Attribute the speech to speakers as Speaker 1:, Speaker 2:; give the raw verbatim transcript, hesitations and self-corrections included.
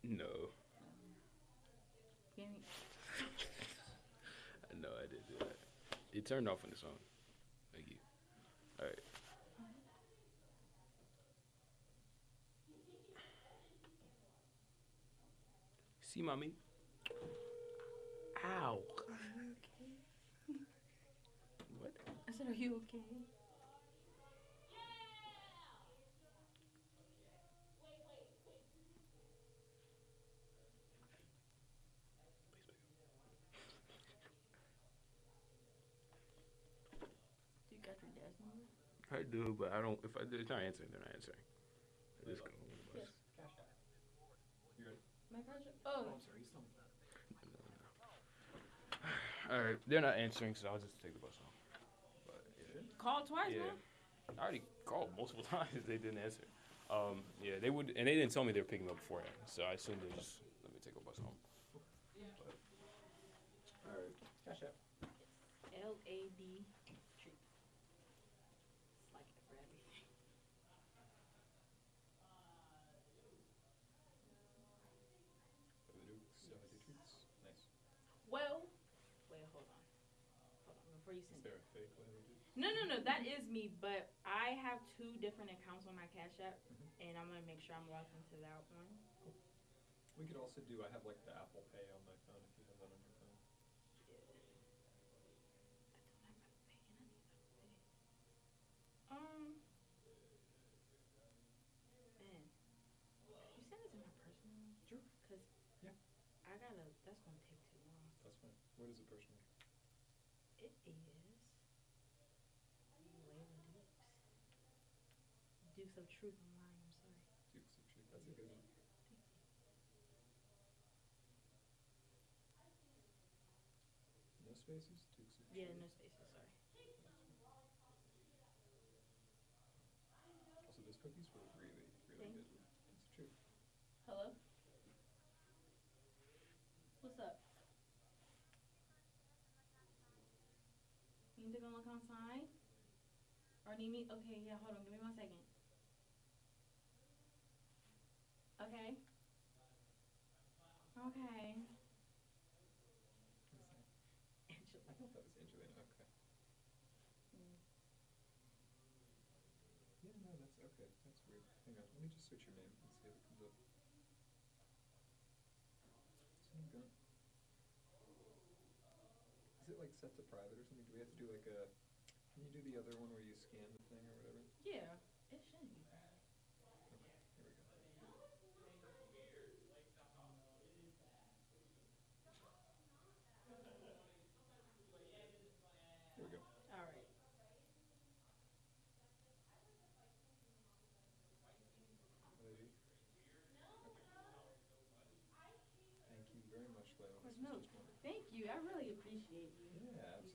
Speaker 1: No.
Speaker 2: Give me.
Speaker 1: No, I didn't do that. It turned off on the song. Thank you. All right. See, mommy. Ow.
Speaker 2: Are you okay?
Speaker 1: What?
Speaker 2: I said, are you okay? Do you got your dad's number?
Speaker 1: I do, but I don't. If I, it's not answering, they're not answering. I just go on the bus.
Speaker 2: Yes. My gosh. Oh.
Speaker 1: All right, they're not answering, so I'll just take the bus home. But, yeah.
Speaker 2: Call twice,
Speaker 1: Yeah.
Speaker 2: man.
Speaker 1: I already called multiple times. They didn't answer. Um, yeah, they would, and they didn't tell me they were picking me up beforehand, so I assumed they just let me take a bus home. But, all right.
Speaker 3: Cash out.
Speaker 2: L A D treat. It's like it for everything.
Speaker 3: Nice.
Speaker 2: Well, wait, hold on. Hold on. Before you
Speaker 3: Is
Speaker 2: send
Speaker 3: there
Speaker 2: it.
Speaker 3: a fake Larry Duke?
Speaker 2: No, no, no. That is me, but I have two different accounts on my Cash App,
Speaker 3: Mhm.
Speaker 2: and I'm gonna make sure I'm logged into that one.
Speaker 3: We could also do. I have like the Apple Pay on my phone. If you have that on your phone.
Speaker 2: Yeah. I don't have Apple Pay, and I need Apple Pay. Um, man, could you send it to my personal one?
Speaker 3: Sure.
Speaker 2: Cause
Speaker 3: Yeah.
Speaker 2: I gotta. That's gonna take too long.
Speaker 3: That's fine. What is it personally?
Speaker 2: It is Layla Dukes. Dukes of Truth. I'm lying. I'm sorry.
Speaker 3: Dukes of Truth. That's a good one.
Speaker 2: Thank you.
Speaker 3: No spaces. Dukes of
Speaker 2: Yeah,
Speaker 3: Truth.
Speaker 2: no spaces. Sorry.
Speaker 3: Also, those cookies were really, really
Speaker 2: Thank
Speaker 3: good.
Speaker 2: you.
Speaker 3: Dukes of Truth.
Speaker 2: Hello. What's up? You need to go look outside? Or need me? Okay, yeah, hold on. Give me one second. Okay. Okay.
Speaker 3: What's that?
Speaker 2: Angela.
Speaker 3: I thought that was Angelina. Okay.
Speaker 2: Mm.
Speaker 3: Yeah, no, that's okay. That's weird. Hang on. Let me just search your name and see if it comes up. Some gun. Is it like set to private or something? Do we have to do like a? Can you do the other one where you scan the thing or whatever?
Speaker 2: Yeah, it shouldn't be bad.
Speaker 3: Okay. Here we go. Here we go.
Speaker 2: All right.
Speaker 3: Ready? Okay. Thank you very much, Layla.
Speaker 2: Of course,
Speaker 3: This was
Speaker 2: no.
Speaker 3: just wonderful.
Speaker 2: Thank you. I really appreciate you.
Speaker 3: Yeah,
Speaker 2: You